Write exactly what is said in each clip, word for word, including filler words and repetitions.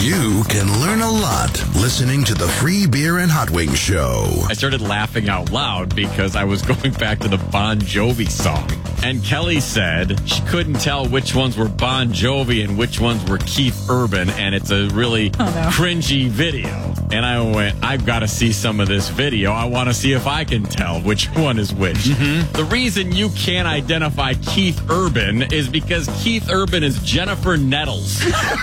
You can learn a lot listening to the Free Beer and Hot Wings Show. I started laughing out loud because I was going back to the Bon Jovi song. And Kelly said she couldn't tell which ones were Bon Jovi and which ones were Keith Urban. And it's a really oh, no. cringy video. And I went, I've got to see some of this video. I want to see if I can tell which one is which. Mm-hmm. The reason you can't identify Keith Urban is because Keith Urban is Jennifer Nettles.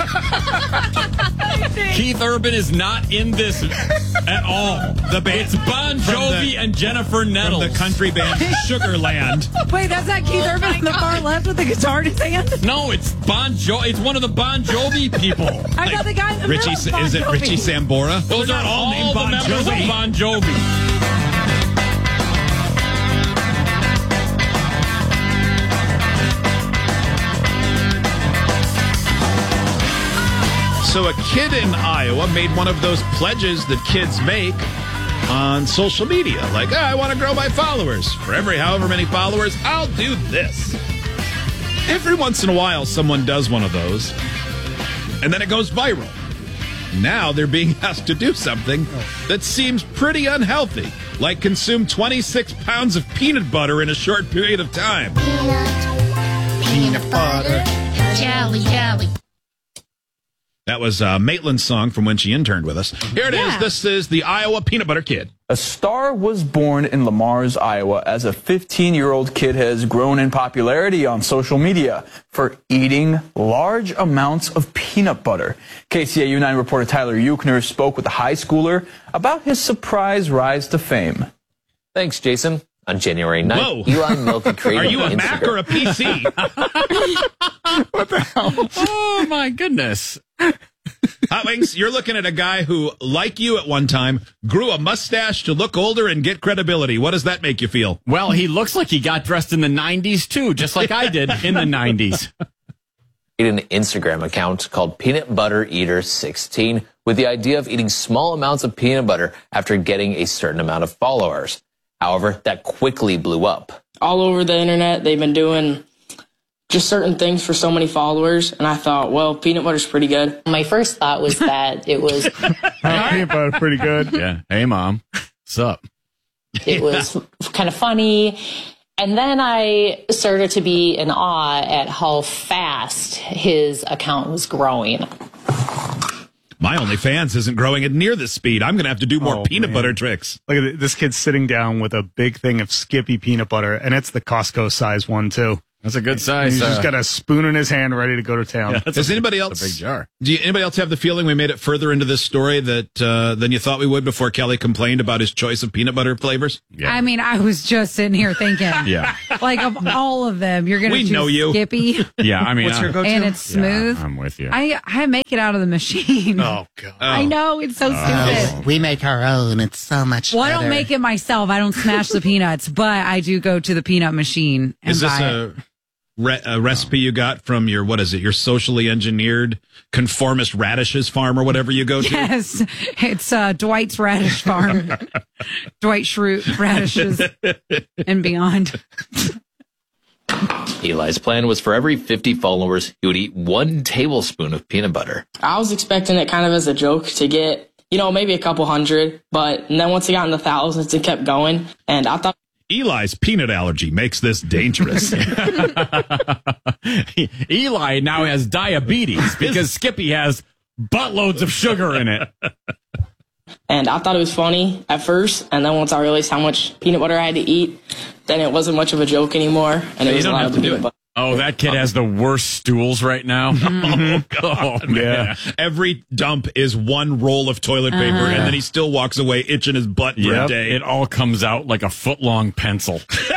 Keith Urban is not in this at all. The band, it's Bon Jovi the, and Jennifer Nettles. From the country band Sugarland. Wait, that's not Keith oh Urban on the far left with the guitar in his hand? No, it's Bon Jovi. It's one of the Bon Jovi people. I like, got the guy in the Richie, middle of Bon Is it Jovi. Richie Sambora? Those are all, all named Bon members Jovi. Of Bon Jovi. So a kid in Iowa made one of those pledges that kids make on social media. Like, oh, I want to grow my followers. For every however many followers, I'll do this. Every once in a while, someone does one of those, and then it goes viral. Now they're being asked to do something that seems pretty unhealthy, like consume twenty-six pounds of peanut butter in a short period of time. Peanut, peanut butter, jelly, jelly. That was uh, Maitland's song from when she interned with us. Here it yeah. is. This is the Iowa Peanut Butter Kid. A star was born in Lamars, Iowa, as a fifteen-year-old kid has grown in popularity on social media for eating large amounts of peanut butter. K C A U nine reporter Tyler Euchner spoke with the high schooler about his surprise rise to fame. Thanks, Jason. On January ninth, Whoa. Eli Milky created Are you a Instagram. Mac or a P C? What the hell? Oh, my goodness. Hot Wings, you're looking at a guy who, like you at one time, grew a mustache to look older and get credibility. What does that make you feel? Well, he looks like he got dressed in the nineties, too, just like I did in the nineties. An Instagram account called Peanut Butter Eater sixteen with the idea of eating small amounts of peanut butter after getting a certain amount of followers. However, that quickly blew up. All over the internet, they've been doing just certain things for so many followers, and I thought, well, peanut butter's pretty good. My first thought was that it was... Peanut butter, pretty good. Yeah. Hey, Mom. What's up? It was kind of funny. And then I started to be in awe at how fast his account was growing. My OnlyFans isn't growing at near this speed. I'm going to have to do more oh, peanut man. butter tricks. Look at this kid sitting down with a big thing of Skippy peanut butter, and it's the Costco size one, too. That's a good size. He's uh, just got a spoon in his hand ready to go to town. Yeah, Does a, anybody else, a big jar. Do you, anybody else have the feeling we made it further into this story that uh, than you thought we would before Kelly complained about his choice of peanut butter flavors? Yeah. I mean, I was just sitting here thinking, yeah, like of all of them, you're going to choose know you. Skippy. Yeah, I mean, what's your go-to? And it's smooth. Yeah, I'm with you. I I make it out of the machine. Oh God! I know it's so Oh. stupid. We make our own. It's so much Well, I better. don't make it myself. I don't smash the peanuts, but I do go to the peanut machine and Is this buy a, it. re- a recipe you got from your, what is it, your socially engineered conformist radishes farm or whatever you go to? Yes, it's uh, Dwight's Radish Farm. Dwight Schrute radishes and beyond. Eli's plan was for every fifty followers, he would eat one tablespoon of peanut butter. I was expecting it kind of as a joke to get, you know, maybe a couple hundred, but and then once it got in the thousands, it kept going, and I thought Eli's peanut allergy makes this dangerous. Eli now has diabetes because Skippy has buttloads of sugar in it. And I thought it was funny at first, and then once I realized how much peanut butter I had to eat, then it wasn't much of a joke anymore, and Yeah, it you was a don't lot have of to do peanut it. butter. Oh, that kid has the worst stools right now. Oh, God. Oh, man. Every dump is one roll of toilet paper, Uh-huh. and then he still walks away itching his butt for Yep. a day. It all comes out like a foot-long pencil.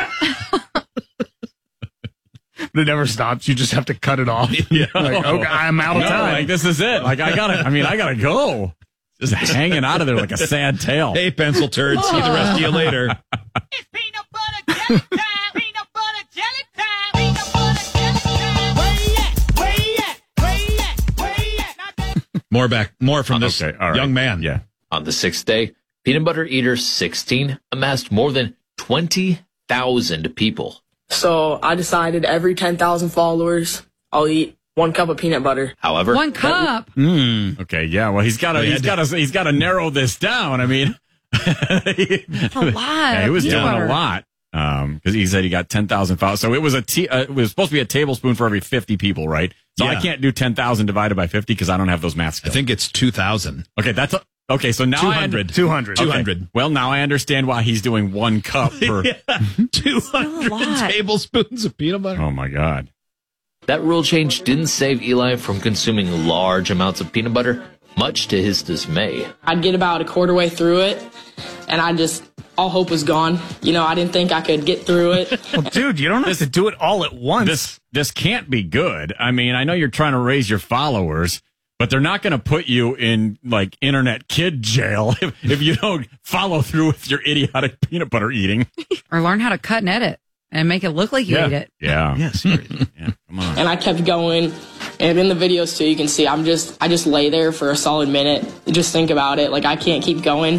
It never stops. You just have to cut it off. Yeah. Like, okay, I'm out of No, time. like, this is it. Like, I gotta, I mean, I gotta go. Just hanging out of there like a sad tail. Hey, pencil turd. See the rest of you later. It's peanut butter jelly time. Peanut butter jelly time. Peanut butter jelly time. Where you at? Where you at? Where you at? Where you at? More back, more from this Okay, all right. young man. Yeah. On the sixth day, Peanut Butter Eater sixteen amassed more than twenty thousand people. So I decided every ten thousand followers, I'll eat one cup of peanut butter. However, One cup. Mm. Okay, yeah. Well, he's got to Oh, yeah, he's got to he's got to narrow this down. I mean, That's a lot. yeah, he was of doing peanut butter. a lot. Um, because he said he got ten thousand followers. So it was a t- uh, it was supposed to be a tablespoon for every fifty people, right? So Yeah. I can't do ten thousand divided by fifty because I don't have those math I skills. think it's two thousand. Okay, that's a, okay. So now two I hundred. two hundred. Okay. two hundred. Well, now I understand why he's doing one cup per. two hundred lot. tablespoons of peanut butter. Oh my God. that rule change didn't save Eli from consuming large amounts of peanut butter, much to his dismay. I'd get about a quarter way through it, and I just, all hope was gone. You know, I didn't think I could get through it. Well, dude, you don't have to do it all at once. This this can't be good. I mean, I know you're trying to raise your followers, but they're not going to put you in like internet kid jail if, if you don't follow through with your idiotic peanut butter eating. Or learn how to cut and edit and make it look like you yeah. ate it. Yeah. yeah, seriously. Yeah. Come on. And I kept going. And in the videos too, you can see I'm just, I just lay there for a solid minute. Just think about it. Like I can't keep going.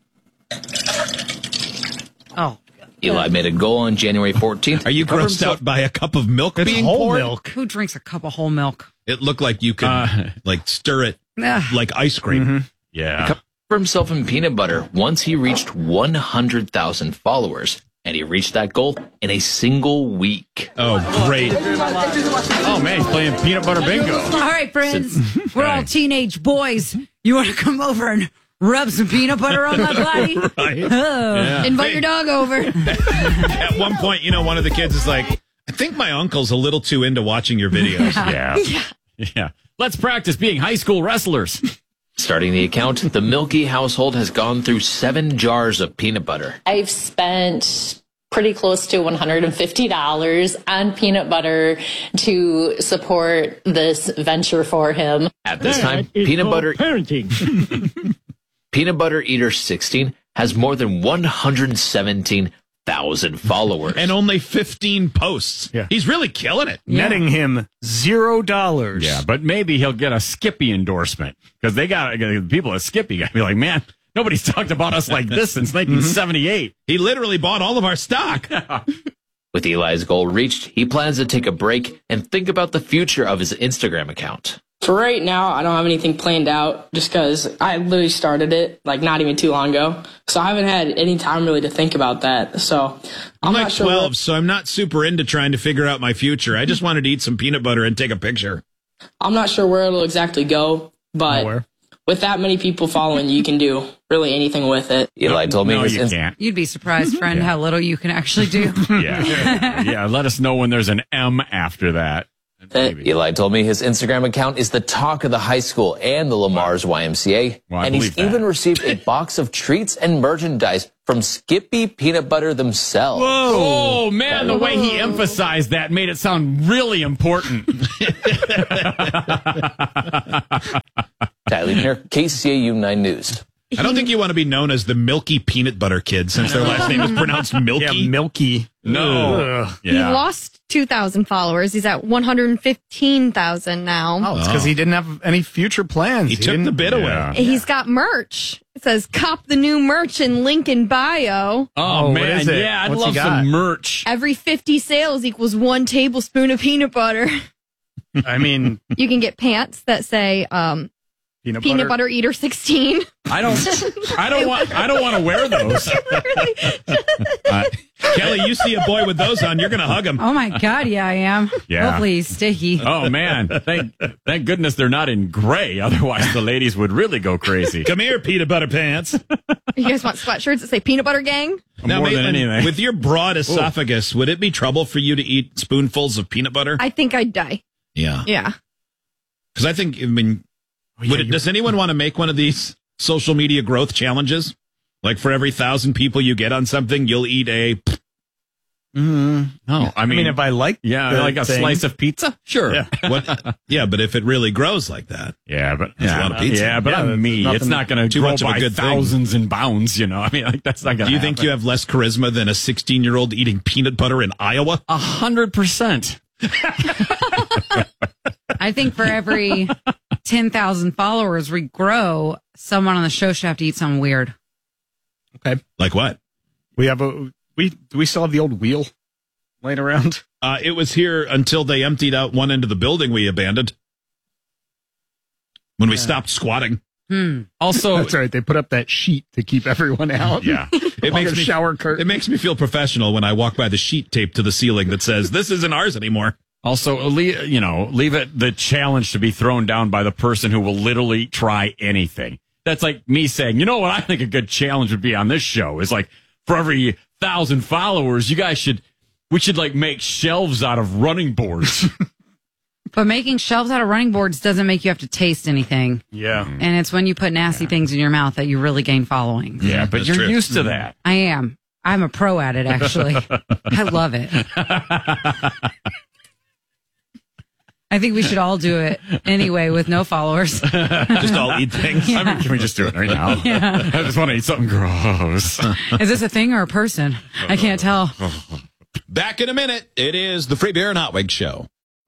Oh. Eli made a goal on January fourteenth. Are you to cover grossed himself- out by a cup of milk It's being whole poured? milk. Who drinks a cup of whole milk? It looked like you could Uh, like stir it Ugh. like ice cream. Yeah. cover himself in peanut butter once he reached one hundred thousand followers. And he reached that goal in a single week. Oh, great. Oh man, he's playing peanut butter bingo. All right, friends. We're all teenage boys. You want to come over and rub some peanut butter on my body? Right. Oh. Yeah. Invite your dog over. At one point, you know, one of the kids is like, I think my uncle's a little too into watching your videos. Yeah. Yeah. Let's practice being high school wrestlers. Starting the account, the Milky household has gone through seven jars of peanut butter. I've spent pretty close to one hundred fifty dollars on peanut butter to support this venture for him. At this time, peanut butter Peanut Butter Eater sixteen has more than one hundred seventeen thousand followers. And only fifteen posts. Yeah. He's really killing it. Netting him zero dollars. Yeah, but maybe he'll get a Skippy endorsement because they got people at Skippy got to be like, man, nobody's talked about us like this since nineteen seventy-eight. He literally bought all of our stock. With Eli's goal reached, he plans to take a break and think about the future of his Instagram account. For right now, I don't have anything planned out just because I literally started it like not even too long ago. So I haven't had any time really to think about that. So I'm, I'm like not sure twelve, what- so I'm not super into trying to figure out my future. I just wanted to eat some peanut butter and take a picture. I'm not sure where it'll exactly go, but Nowhere. with that many people following, you can do really anything with it. Eli told me No, his you Inst- can't. You'd be surprised, friend, how little you can actually do. Yeah. Yeah. Let us know when there's an M after that. Maybe. Eli told me his Instagram account is the talk of the high school and the Lamar's Y M C A. Well, I and he's believe that. even received a box of treats and merchandise from Skippy Peanut Butter themselves. Oh, man, the way he emphasized that made it sound really important. Tyler here, K C A U nine News. I don't think you want to be known as the Milky Peanut Butter Kid since their last name is pronounced Milky. Yeah, milky. No. Ugh. He lost two thousand followers. He's at one hundred fifteen thousand now. Oh, it's because he didn't have any future plans. He took didn't- the bid Yeah. away. He's got merch. It says cop the new merch in link in bio. Oh, Oh, what man. is it? Yeah, I'd What's he love got? some merch. Every fifty sales equals one tablespoon of peanut butter. I mean, You can get pants that say um, peanut, peanut butter eater sixteen. I don't I don't want I don't want to wear those. Uh, Kelly, you see a boy with those on, you're going to hug him. Oh, my God. Yeah, I am. Yeah. Hopefully he's sticky. oh man. Thank thank goodness they're not in gray. Otherwise the ladies would really go crazy. Come here, peanut butter pants. You guys want sweatshirts that say peanut butter gang? More than Maitland, anything. with your broad esophagus, would it be trouble for you to eat spoonfuls of peanut butter? I think I'd die. yeah. Yeah. Because I think, I mean, would it, does anyone want to make one of these social media growth challenges? Like for every thousand people you get on something, you'll eat a. No, I I mean, mean, if I like, yeah, the like a thing- slice of pizza. Sure. Yeah. What? Yeah, but if it really grows like that, Yeah, but That's a yeah, lot of pizza. Yeah, but Yeah, I'm that's me. nothing- It's not going to too grow much of a by good thing. thousands and pounds. You know, I mean, like that's not going to. do you think you have less charisma than a sixteen-year-old eating peanut butter in Iowa? a hundred percent? I think for every ten thousand followers we grow, someone on the show should have to eat something weird. Okay. Like what? We have a, we, do we still have the old wheel laying around? Uh, it was here until they emptied out one end of the building we abandoned. When we yeah. stopped squatting. Hmm. Also, that's right. They put up that sheet to keep everyone out. Yeah, it makes me shower curtain. It makes me feel professional when I walk by the sheet taped to the ceiling that says this isn't ours anymore. Also, you know, leave it the challenge to be thrown down by the person who will literally try anything. That's like me saying, you know what I think a good challenge would be on this show is like for every thousand followers, you guys should we should like make shelves out of running boards. But making shelves out of running boards doesn't make you have to taste anything. Yeah. And it's when you put nasty yeah. things in your mouth that you really gain following. Yeah, but That's you're true. used to that. I am. I'm a pro at it, actually. I love it. I think we should all do it anyway with no followers. Just all eat things. Yeah. I mean, can we just do it right now? Yeah. I just want to eat something gross. Is this a thing or a person? I can't tell. Back in a minute. It is the Free Beer and Hot Wings Show.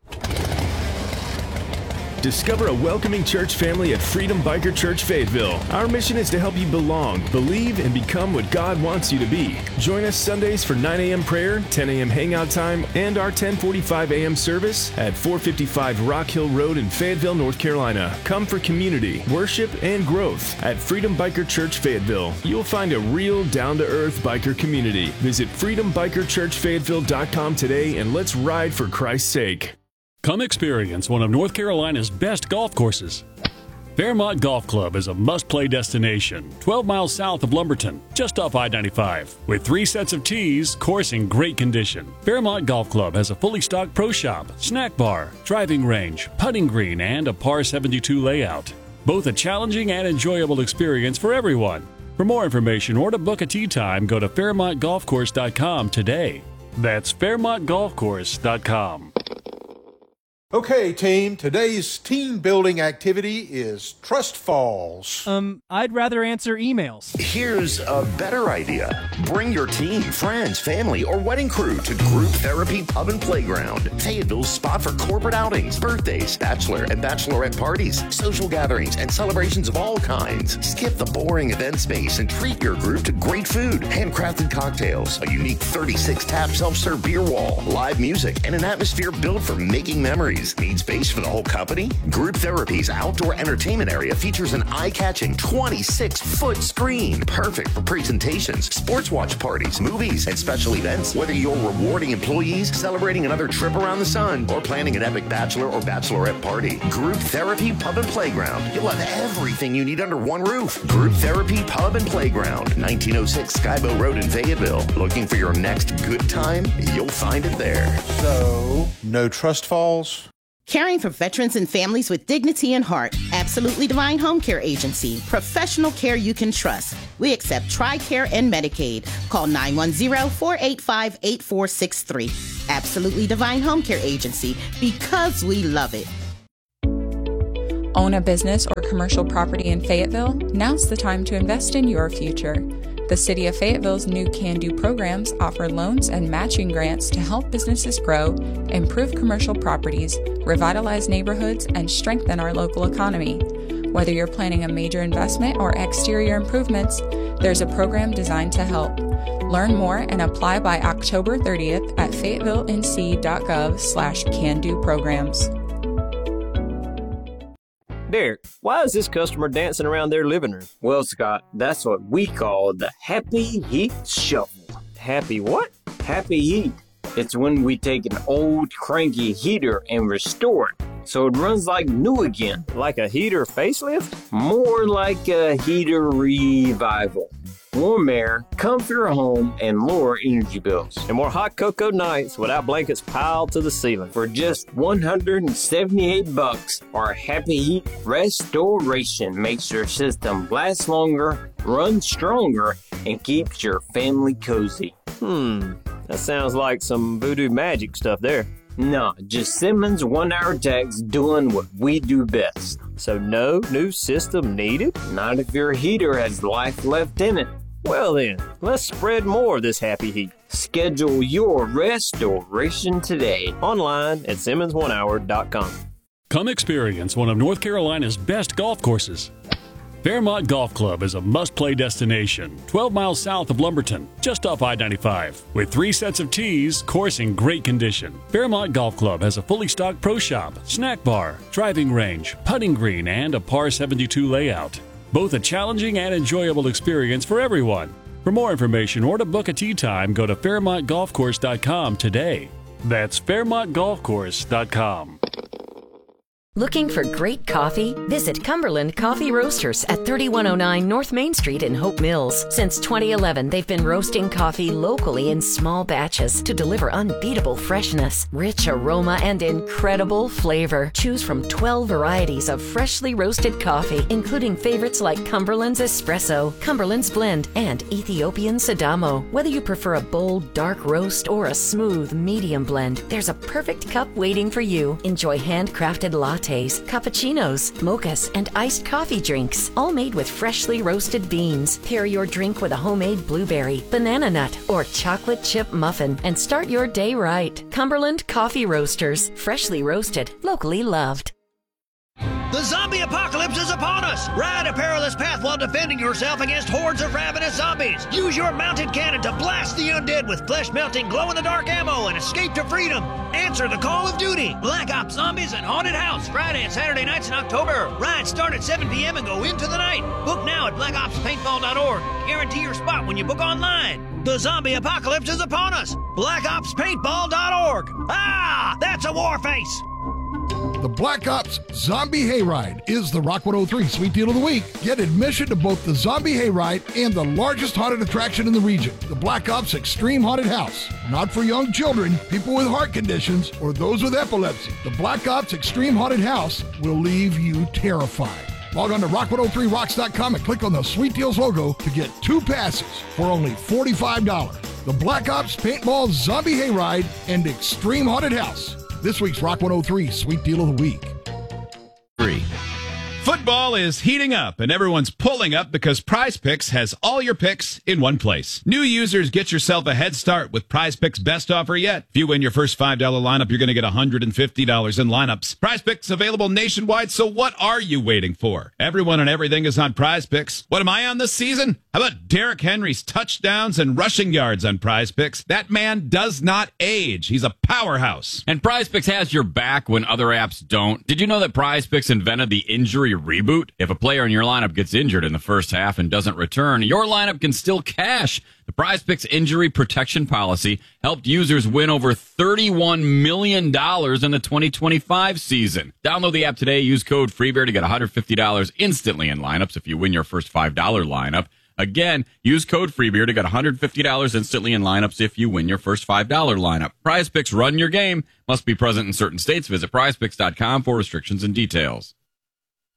Discover a welcoming church family at Freedom Biker Church Fayetteville. Our mission is to help you belong, believe, and become what God wants you to be. Join us Sundays for nine a.m. prayer, ten a.m. hangout time, and our ten forty-five a.m. service at four fifty-five Rock Hill Road in Fayetteville, North Carolina. Come for community, worship, and growth at Freedom Biker Church Fayetteville. You'll find a real, down-to-earth biker community. Visit freedom biker church fayetteville dot com today and let's ride for Christ's sake. Come experience one of North Carolina's best golf courses. Fairmont Golf Club is a must-play destination, twelve miles south of Lumberton, just off I ninety-five. With three sets of tees, course in great condition. Fairmont Golf Club has a fully stocked pro shop, snack bar, driving range, putting green, and a par seventy-two layout. Both a challenging and enjoyable experience for everyone. For more information or to book a tee time, go to fairmont golf course dot com today. That's fairmont golf course dot com. Okay, team, today's team building activity is Trust Falls. Um, I'd rather answer emails. Here's a better idea. Bring your team, friends, family, or wedding crew to Group Therapy Pub and Playground, Fayetteville's spot for corporate outings, birthdays, bachelor and bachelorette parties, social gatherings, and celebrations of all kinds. Skip the boring event space and treat your group to great food, handcrafted cocktails, a unique thirty-six tap self-serve beer wall, live music, and an atmosphere built for making memories. Need space for the whole company? Group Therapy's outdoor entertainment area features an eye-catching twenty-six foot screen, perfect for presentations, sports watch parties, movies, and special events. Whether you're rewarding employees, celebrating another trip around the sun, or planning an epic bachelor or bachelorette party, Group Therapy Pub and Playground. You'll have everything you need under one roof. Group Therapy Pub and Playground, nineteen oh six Skybow Road in Fayetteville. Looking for your next good time? You'll find it there. So, no Trust Falls? Caring for veterans and families with dignity and heart. Absolutely Divine Home Care Agency. Professional care you can trust. We accept TRICARE and Medicaid. Call nine one zero, four eight five, eight four six three. Absolutely Divine Home Care Agency, because we love it. Own a business or commercial property in Fayetteville? Now's the time to invest in your future. The City of Fayetteville's new Can Do programs offer loans and matching grants to help businesses grow, improve commercial properties, revitalize neighborhoods, and strengthen our local economy. Whether you're planning a major investment or exterior improvements, there's a program designed to help. Learn more and apply by October thirtieth at fayettevillenc.gov slash can do programs. Derek, why is this customer dancing around their living room? Well, Scott, that's what we call the Happy Heat Shuffle. Happy what? Happy Heat. It's when we take an old cranky heater and restore it so it runs like new again. Like a heater facelift? More like a heater revival. Warm air, comfier home, and lower energy bills. And more hot cocoa nights without blankets piled to the ceiling. For just one hundred seventy-eight bucks, our Happy Heat Restoration makes your system last longer, run stronger, and keeps your family cozy. Hmm, that sounds like some voodoo magic stuff there. No, just Simmons one-hour techs doing what we do best. So no new system needed? Not if your heater has life left in it. Well then, let's spread more of this happy heat. Schedule your restoration today. Online at simmons one hour dot com. Come experience one of North Carolina's best golf courses. Fairmont Golf Club is a must-play destination, twelve miles south of Lumberton, just off I ninety-five. With three sets of tees, course in great condition. Fairmont Golf Club has a fully stocked pro shop, snack bar, driving range, putting green, and a par seventy-two layout. Both a challenging and enjoyable experience for everyone. For more information or to book a tee time, go to fairmont golf course dot com today. That's fairmont golf course dot com. Looking for great coffee? Visit Cumberland Coffee Roasters at thirty-one oh nine North Main Street in Hope Mills. Since twenty eleven, they've been roasting coffee locally in small batches to deliver unbeatable freshness, rich aroma, and incredible flavor. Choose from twelve varieties of freshly roasted coffee, including favorites like Cumberland's Espresso, Cumberland's Blend, and Ethiopian Sidamo. Whether you prefer a bold, dark roast or a smooth, medium blend, there's a perfect cup waiting for you. Enjoy handcrafted lattes, cappuccinos, mochas, and iced coffee drinks, all made with freshly roasted beans. Pair your drink with a homemade blueberry, banana nut, or chocolate chip muffin, and start your day right. Cumberland Coffee Roasters, freshly roasted, locally loved. The zombie apocalypse is upon us! Ride a perilous path while defending yourself against hordes of ravenous zombies! Use your mounted cannon to blast the undead with flesh-melting, glow-in-the-dark ammo and escape to freedom! Answer the call of duty! Black Ops Zombies and Haunted House, Friday and Saturday nights in October. Rides start at seven p.m. and go into the night. Book now at black ops paintball dot org. Guarantee your spot when you book online. The zombie apocalypse is upon us! black ops paintball dot org. Ah! That's a war face! The Black Ops Zombie Hayride is the Rock one oh three Sweet Deal of the Week. Get admission to both the Zombie Hayride and the largest haunted attraction in the region, the Black Ops Extreme Haunted House. Not for young children, people with heart conditions, or those with epilepsy. The Black Ops Extreme Haunted House will leave you terrified. Log on to rock one oh three rocks dot com and click on the Sweet Deals logo to get two passes for only forty-five dollars. The Black Ops Paintball Zombie Hayride and Extreme Haunted House. This week's Rock one oh three Sweet Deal of the Week. Three. Football is heating up, and everyone's pulling up because Prize Picks has all your picks in one place. New users, get yourself a head start with Prize Picks' best offer yet. If you win your first five dollars lineup, you're going to get one hundred fifty dollars in lineups. Prize Picks available nationwide, so what are you waiting for? Everyone and everything is on Prize Picks. What am I on this season? How about Derrick Henry's touchdowns and rushing yards on Prize Picks? That man does not age. He's a powerhouse. And Prize Picks has your back when other apps don't. Did you know that Prize Picks invented the injury reboot? If a player in your lineup gets injured in the first half and doesn't return, your lineup can still cash. The Prize Picks injury protection policy helped users win over thirty-one million dollars in the twenty twenty-five season. Download the app today. Use code FREEBEAR to get one hundred fifty dollars instantly in lineups if you win your first five dollars lineup. Again, use code FREEBEAR to get one hundred fifty dollars instantly in lineups if you win your first five dollars lineup. Prize Picks, run your game. Must be present in certain states. Visit prize picks dot com for restrictions and details.